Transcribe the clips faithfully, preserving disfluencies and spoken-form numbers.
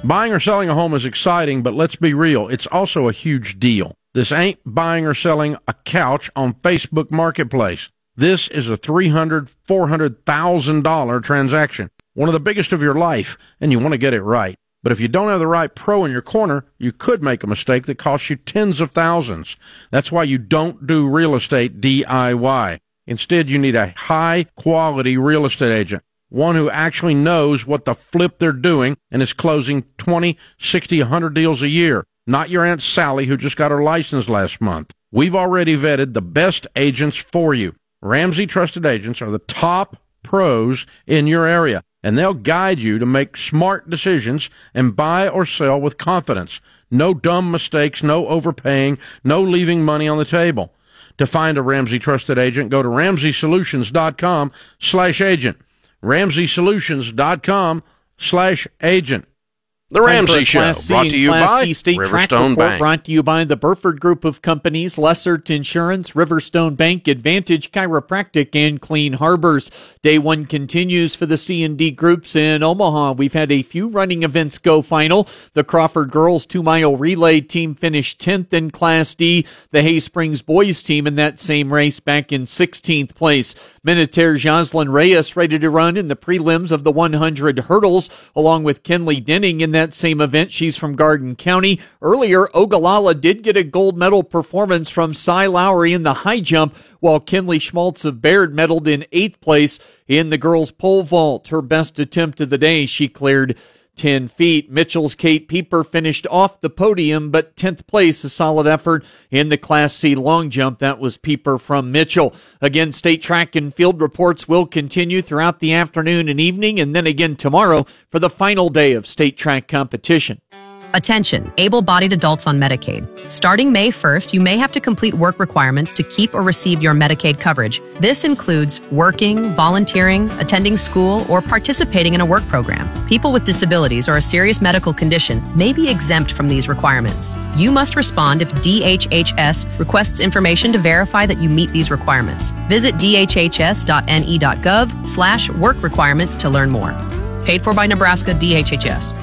Buying or selling a home is exciting, but let's be real, it's also a huge deal. This ain't buying or selling a couch on Facebook Marketplace. This is a three hundred thousand dollars, four hundred thousand dollars transaction, one of the biggest of your life, and you want to get it right. But if you don't have the right pro in your corner, you could make a mistake that costs you tens of thousands. That's why you don't do real estate D I Y. Instead, you need a high-quality real estate agent, one who actually knows what the flip they're doing and is closing twenty, sixty, one hundred deals a year, not your Aunt Sally who just got her license last month. We've already vetted the best agents for you. Ramsey Trusted Agents are the top pros in your area, and they'll guide you to make smart decisions and buy or sell with confidence. No dumb mistakes, no overpaying, no leaving money on the table. To find a Ramsey Trusted Agent, go to ramsey solutions dot com slash agent. ramsey solutions dot com slash agent. The Ramsey Show, brought to you by Riverstone Bank. Brought to you by the Burford Group of Companies, Lessert Insurance, Riverstone Bank, Advantage Chiropractic, and Clean Harbors. Day one continues for the C and D groups in Omaha. We've had a few running events go final. The Crawford Girls two-mile relay team finished tenth in Class D. The Hay Springs boys team in that same race back in sixteenth place. Minutair Jocelyn Reyes ready to run in the prelims of the one hundred hurdles, along with Kenley Denning in that same event. She's from Garden County. Earlier, Ogallala did get a gold medal performance from Cy Lowry in the high jump, while Kinley Schmaltz of Baird medaled in eighth place in the girls' pole vault. Her best attempt of the day, she cleared ten feet. Mitchell's Kate Pieper finished off the podium, but tenth place, a solid effort in the Class C long jump. That was Pieper from Mitchell. Again, state track and field reports will continue throughout the afternoon and evening, and then again tomorrow for the final day of state track competition. Attention, able-bodied adults on Medicaid. Starting May first, you may have to complete work requirements to keep or receive your Medicaid coverage. This includes working, volunteering, attending school, or participating in a work program. People with disabilities or a serious medical condition may be exempt from these requirements. You must respond if D H H S requests information to verify that you meet these requirements. Visit d h h s dot n e dot gov slash work requirements to learn more. Paid for by Nebraska D H H S.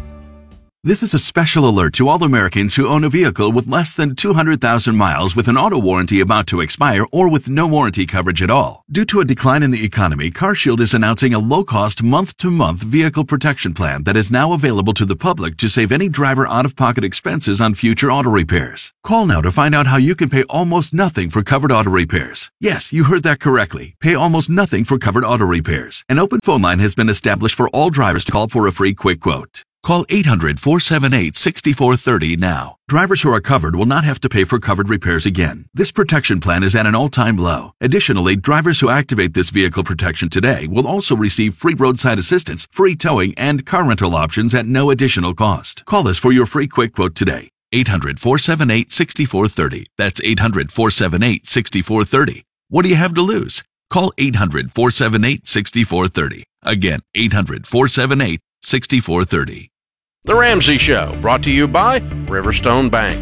This is a special alert to all Americans who own a vehicle with less than two hundred thousand miles with an auto warranty about to expire or with no warranty coverage at all. Due to a decline in the economy, CarShield is announcing a low-cost month-to-month vehicle protection plan that is now available to the public to save any driver out-of-pocket expenses on future auto repairs. Call now to find out how you can pay almost nothing for covered auto repairs. Yes, you heard that correctly. Pay almost nothing for covered auto repairs. An open phone line has been established for all drivers to call for a free quick quote. Call eight hundred, four seven eight, six four three zero now. Drivers who are covered will not have to pay for covered repairs again. This protection plan is at an all-time low. Additionally, drivers who activate this vehicle protection today will also receive free roadside assistance, free towing, and car rental options at no additional cost. Call us for your free quick quote today. eight hundred, four seven eight, six four three zero. That's eight hundred, four seven eight, six four three zero. What do you have to lose? Call eight hundred, four seven eight, six four three zero. Again, eight hundred, four seven eight, six four three zero. The Ramsey Show, brought to you by Riverstone Bank.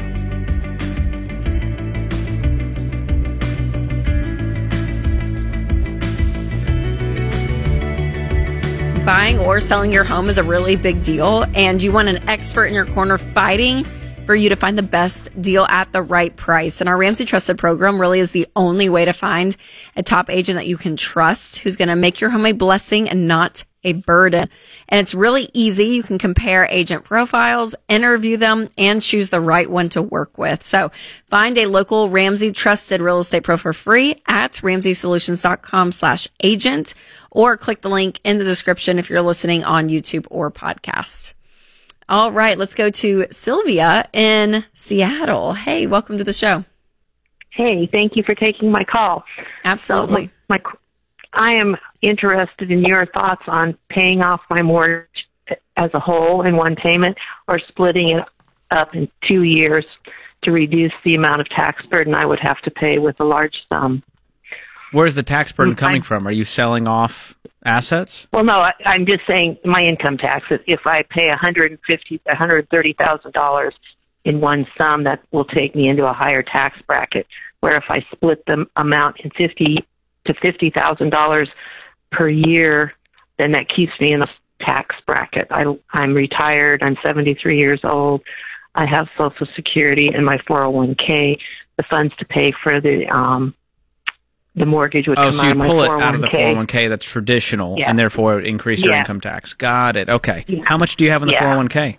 Buying or selling your home is a really big deal, and you want an expert in your corner fighting for you to find the best deal at the right price. And our Ramsey Trusted program really is the only way to find a top agent that you can trust, who's going to make your home a blessing and not a burden. And it's really easy. You can compare agent profiles, interview them, and choose the right one to work with. So find a local Ramsey Trusted real estate pro for free at ramsey solutions dot com slash agent, or click the link in the description if you're listening on YouTube or podcast. All right, let's go to Sylvia in Seattle. Hey, welcome to the show. Hey, thank you for taking my call. Absolutely. Um, my, I am interested in your thoughts on paying off my mortgage as a whole in one payment or splitting it up in two years to reduce the amount of tax burden I would have to pay with a large sum. Where's the tax burden coming I'm, from? Are you selling off assets? Well, no, I, I'm just saying my income tax. If I pay one hundred fifty thousand dollars, one hundred thirty thousand dollars in one sum, that will take me into a higher tax bracket, where if I split the amount in fifty to fifty thousand dollars per year, then that keeps me in a tax bracket. I, I'm retired. I'm seventy-three years old. I have Social Security and my four oh one k. The funds to pay for the um, the mortgage would oh, come so out you of my pull it four oh one k. out of the four oh one k that's traditional, Yeah. and therefore it would increase your Yeah. income tax. Got it. Okay. Yeah. How much do you have in the Yeah. four oh one k?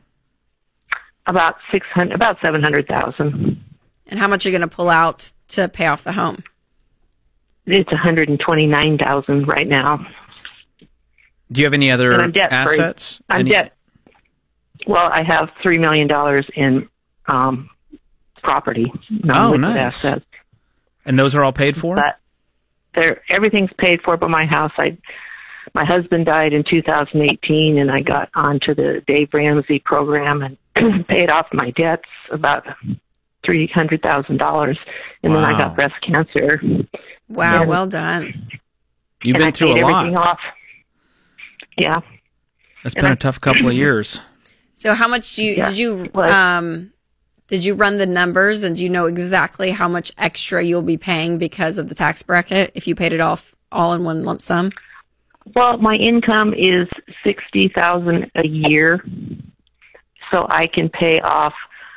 About six hundred, about seven hundred thousand. And how much are you going to pull out to pay off the home? It's one hundred and twenty-nine thousand right now. Do you have any other And I'm debt-free. assets? I'm Any- debt. Well, I have three million dollars in um, property, non-liquid Oh, nice. assets. And those are all paid for? But they're, everything's paid for by my house. I, my husband died in two thousand eighteen, and I got onto the Dave Ramsey program and paid off my debts, about three hundred thousand dollars, and then I Wow. got breast cancer. Wow, And- well done. You've and been I through paid a everything lot. off. Yeah. It's and been I- a tough couple of years. So how much do you, Yeah. did you What? um did you run the numbers, and do you know exactly how much extra you'll be paying because of the tax bracket if you paid it off all in one lump sum? Well, my income is sixty thousand a year, so I can pay off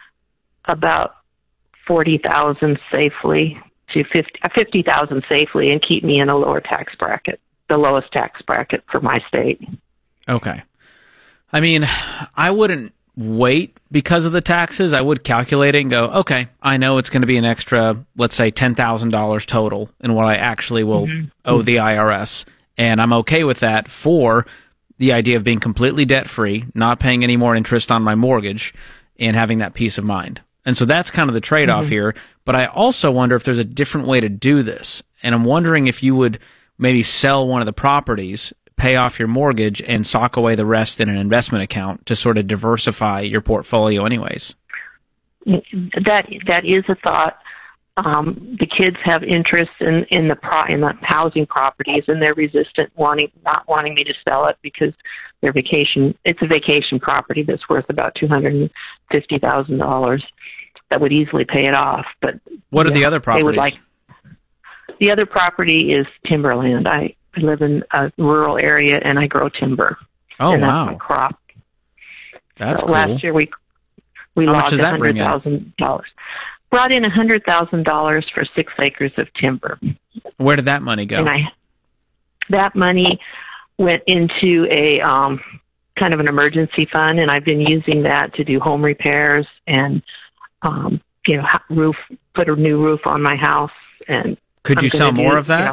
about forty thousand safely to fifty uh, fifty thousand safely, and keep me in a lower tax bracket, the lowest tax bracket for my state. Okay. I mean, I wouldn't wait because of the taxes. I would calculate it and go, okay, I know it's going to be an extra, let's say ten thousand dollars total in what I actually will Mm-hmm. owe the I R S. And I'm okay with that for the idea of being completely debt-free, not paying any more interest on my mortgage, and having that peace of mind. And so that's kind of the trade-off Mm-hmm. here. But I also wonder if there's a different way to do this. And I'm wondering if you would maybe sell one of the properties, pay off your mortgage, and sock away the rest in an investment account to sort of diversify your portfolio anyways. That that is a thought. Um, the kids have interest in in the pro, in the housing properties, and they're resistant, wanting not wanting me to sell it because their vacation. It's a vacation property that's worth about two hundred and fifty thousand dollars. That would easily pay it off. But What are the yeah, other they would properties? like. The other property is timberland. I live in a rural area, and I grow timber. Oh, and wow. That's my crop. That's So cool. Last year we we How much logged does that bring hundred in? thousand dollars. Brought in a hundred thousand dollars for six acres of timber, Where did that money go? and I that money went into a um, kind of an emergency fund, and I've been using that to do home repairs and um, you know ho- roof put a new roof on my house. And Could I'm you gonna sell more do, of that? you know,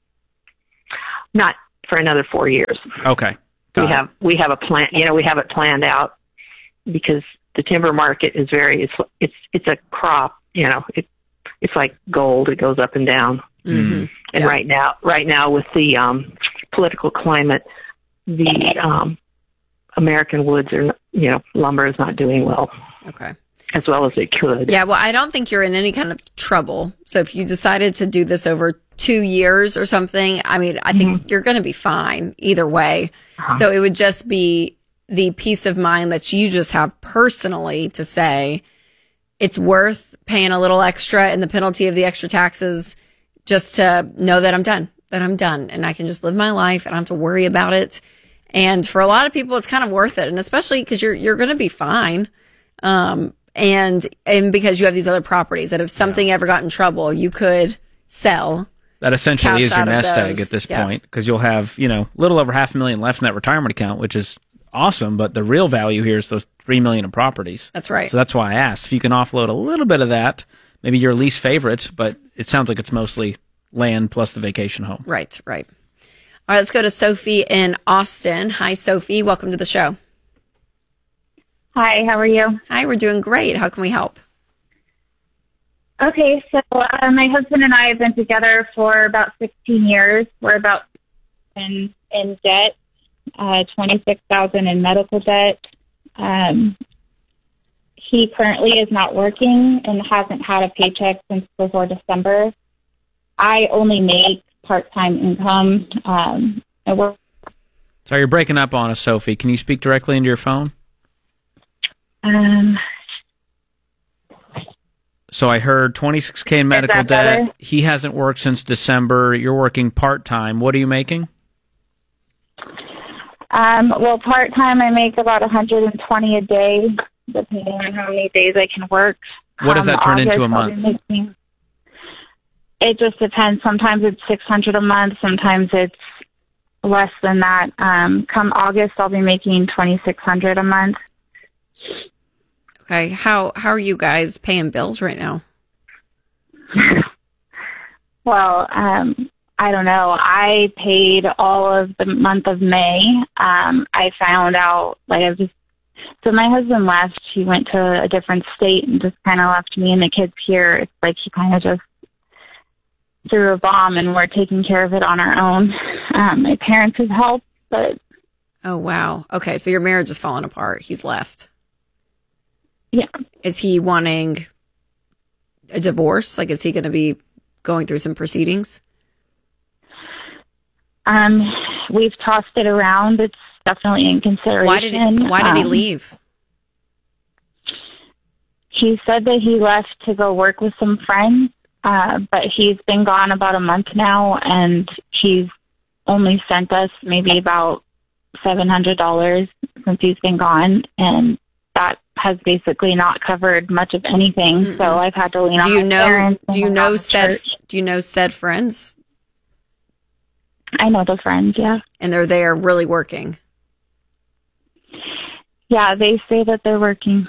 not for another four years. Okay. Got we it. have we have a plan. You know, we have it planned out because the timber market is very it's it's it's a crop. You know, it it's like gold. It goes up and down. Mm-hmm. And Yeah. right now, right now with the um, political climate, the um, American woods are you know lumber is not doing well Okay. as well as it could. Yeah, well, I don't think you're in any kind of trouble. So if you decided to do this over two years or something, I mean, I think you're going to be fine either way. So it would just be the peace of mind that you just have personally to say it's worth paying a little extra and the penalty of the extra taxes just to know that I'm done, that I'm done and I can just live my life and I don't have to worry about it. And for a lot of people, it's kind of worth it. And especially because you're, you're going to be fine. Um, and, and because you have these other properties that if something ever got in trouble, you could sell. That essentially cash is your out of nest egg those. at this Yeah. point, because you'll have, you know, a little over half a million left in that retirement account, which is awesome. But the real value here is those three million in properties. That's right. So that's why I asked if you can offload a little bit of that, maybe your least favorite, but it sounds like it's mostly land plus the vacation home. Right, right. All right, let's go to Sophie in Austin. Hi, Sophie. Welcome to the show. Hi, how are you? Hi, we're doing great. How can we help? Okay, so uh, my husband and I have been together for about sixteen years. We're about in in debt, uh, twenty-six thousand in medical debt. Um, he currently is not working and hasn't had a paycheck since before December. I only make part-time income. Um, I work. Sorry, you're breaking up on us, Sophie. Can you speak directly into your phone? Um, So I heard twenty-six K in medical that debt. better? He hasn't worked since December. You're working part-time. What are you making? Um, well, part-time, I make about one hundred twenty a day, depending on how many days I can work. What does that Um, turn August, into a I'll month? be making- It just depends. Sometimes it's six hundred a month. Sometimes it's less than that. Um, come August, I'll be making twenty-six hundred a month. Okay. How how are you guys paying bills right now? Well, um, I don't know. I paid all of the month of May. Um, I found out, like, I just, so my husband left. He went to a different state and just kind of left me and the kids here. It's like he kind of just threw a bomb and we're taking care of it on our own. Um, my parents have helped, but. Oh, wow. Okay. So your marriage is falling apart. He's left. Yeah. Is he wanting a divorce? Like, is he going to be going through some proceedings? Um, we've tossed it around. It's definitely in consideration. Why did he, why did he Um, leave? He said that he left to go work with some friends, uh, but he's been gone about a month now, and he's only sent us maybe about seven hundred dollars since he's been gone, and that has basically not covered much of anything. Mm-mm. So I've had to lean Do on you my know? parents. Do you and know on the said? church. Do you know said friends? I know the friends, yeah. And they're there really working. Yeah, they say that they're working.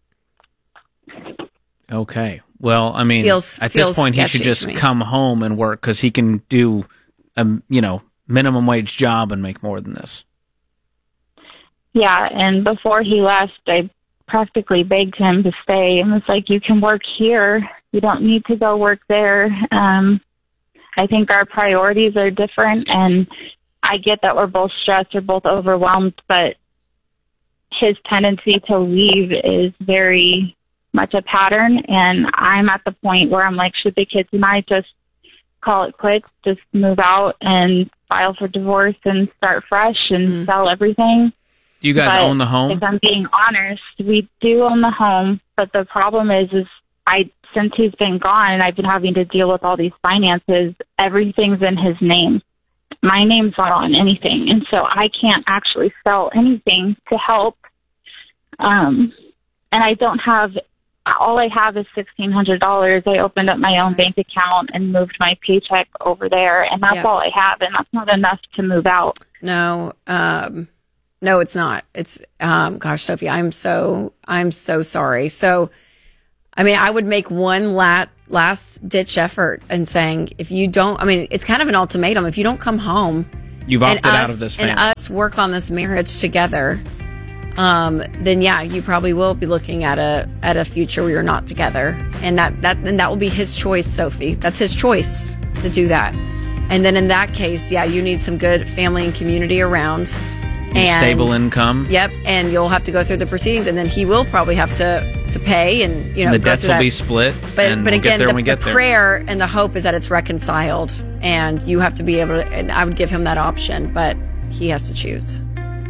Okay. Well, I mean, Feels- at feels this point, he sketchy should to just me. come home and work because he can do a, you know, minimum wage job and make more than this. Yeah, and before he left, I practically begged him to stay and was like, you can work here. You don't need to go work there. Um, I think our priorities are different, and I get that we're both stressed, we're both overwhelmed, but his tendency to leave is very much a pattern, and I'm at the point where I'm like, should the kids and I just call it quits, just move out and file for divorce and start fresh and Mm. sell everything? Do you guys But own the home? If I'm being honest, we do own the home, but the problem is, is I since he's been gone and I've been having to deal with all these finances, everything's in his name. My name's not on anything, and so I can't actually sell anything to help. Um, and I don't have. All I have is sixteen hundred dollars. I opened up my own bank account and moved my paycheck over there, and that's Yeah. all I have, and that's not enough to move out. No, um, no, it's not. It's, um, gosh, Sophie, I'm so, I'm so sorry. So, I mean, I would make one lat, last ditch effort and saying, if you don't, I mean, it's kind of an ultimatum. If you don't come home, You've and opted out us- of this family. and us work on this marriage together, um, then yeah, you probably will be looking at a at a future where you're not together, and that that and that will be his choice, Sophie. That's his choice to do that. And then in that case, yeah, you need some good family and community around, and Stable income. Yep, and you'll have to go through the proceedings, and then he will probably have to to pay, and you know the go debts through will that. be split. But and but we'll get again, there the, when we get the there. prayer and the hope is that it's reconciled, and you have to be able to. And I would give him that option, but he has to choose.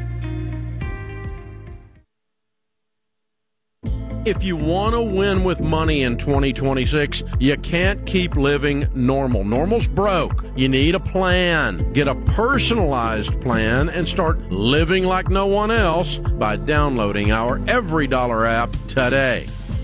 If you want to win with money in twenty twenty-six, you can't keep living normal. Normal's broke. You need a plan. Get a personalized plan and start living like no one else by downloading our Every Dollar app today.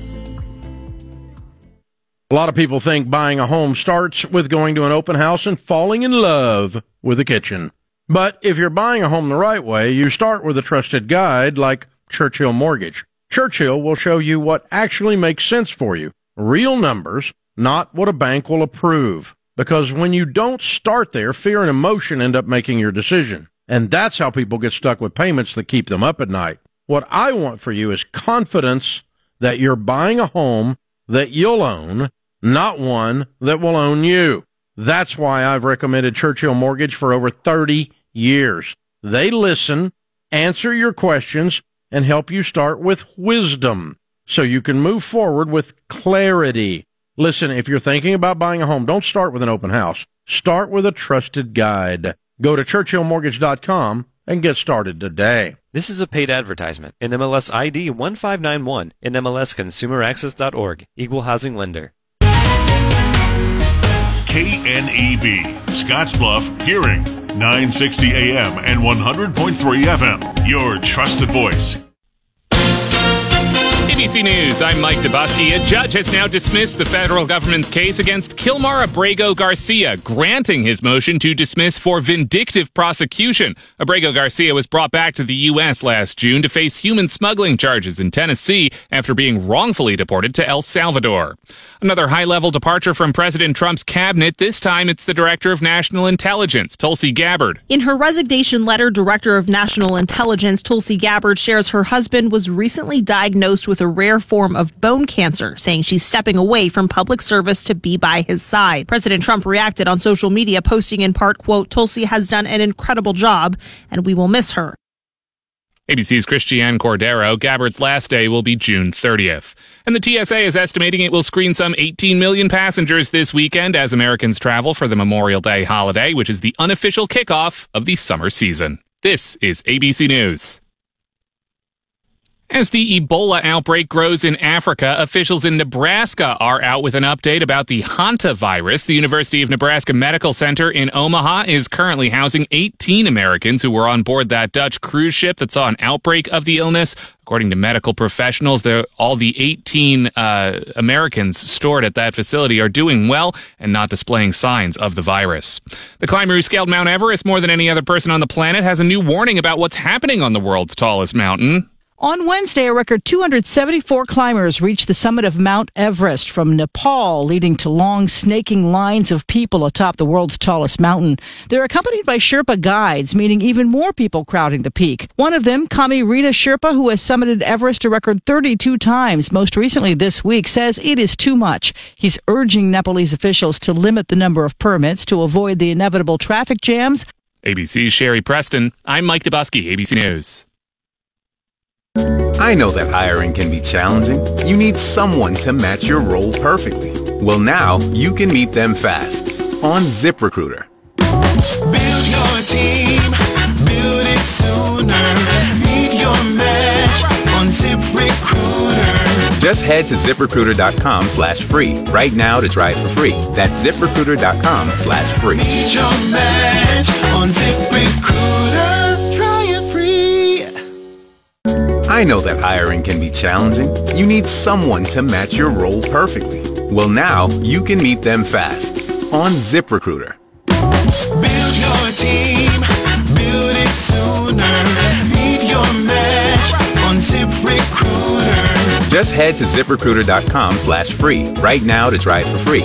A lot of people think buying a home starts with going to an open house and falling in love with a kitchen. But if you're buying a home the right way, you start with a trusted guide like Churchill Mortgage. Churchill will show you what actually makes sense for you. Real numbers, not what a bank will approve. Because when you don't start there, fear and emotion end up making your decision. And that's how people get stuck with payments that keep them up at night. What I want for you is confidence that you're buying a home that you'll own, not one that will own you. That's why I've recommended Churchill Mortgage for over thirty years. They listen, answer your questions, and help you start with wisdom so you can move forward with clarity. Listen, if you're thinking about buying a home, don't start with an open house. Start with a trusted guide. Go to churchill mortgage dot com and get started today. This is a paid advertisement. N M L S I D one five nine one, N M L S consumer access dot org, Equal Housing Lender. K N E B, Scottsbluff Hearing. nine sixty A M and one hundred point three F M. Your trusted voice. A B C News, I'm Mike Dubusky. A judge has now dismissed the federal government's case against Kilmar Abrego Garcia, granting his motion to dismiss for vindictive prosecution. Abrego Garcia was brought back to the U S last June to face human smuggling charges in Tennessee after being wrongfully deported to El Salvador. Another high-level departure from President Trump's cabinet. This time it's the Director of National Intelligence, Tulsi Gabbard. In her resignation letter, Director of National Intelligence Tulsi Gabbard shares her husband was recently diagnosed with a rare form of bone cancer, saying she's stepping away from public service to be by his side. President Trump reacted on social media, posting in part, quote, "Tulsi has done an incredible job, and we will miss her." A B C's Christiane Cordero. Gabbard's last day will be June thirtieth. And the T S A is estimating it will screen some eighteen million passengers this weekend as Americans travel for the Memorial Day holiday, which is the unofficial kickoff of the summer season. This is A B C News. As the Ebola outbreak grows in Africa, officials in Nebraska are out with an update about the hantavirus. The University of Nebraska Medical Center in Omaha is currently housing eighteen Americans who were on board that Dutch cruise ship that saw an outbreak of the illness. According to medical professionals, all the eighteen uh, Americans stored at that facility are doing well and not displaying signs of the virus. The climber who scaled Mount Everest more than any other person on the planet has a new warning about what's happening on the world's tallest mountain. On Wednesday, a record two hundred seventy-four climbers reached the summit of Mount Everest from Nepal, leading to long, snaking lines of people atop the world's tallest mountain. They're accompanied by Sherpa guides, meaning even more people crowding the peak. One of them, Kami Rita Sherpa, who has summited Everest a record thirty-two times, most recently this week, says it is too much. He's urging Nepalese officials to limit the number of permits to avoid the inevitable traffic jams. A B C's Sherry Preston. I'm Mike Dubusky, A B C News. I know that hiring can be challenging. You need someone to match your role perfectly. Well, now you can meet them fast on ZipRecruiter. Build your team, build it sooner. Meet your match on ZipRecruiter. Just head to ZipRecruiter.com slash free right now to try it for free. That's ZipRecruiter.com slash free. Meet your match on ZipRecruiter. Try it free. I know that hiring can be challenging. You need someone to match your role perfectly. Well, now you can meet them fast on ZipRecruiter. Build your team, build it sooner. Meet your match on ZipRecruiter. Just head to ZipRecruiter.com slash free right now to try it for free.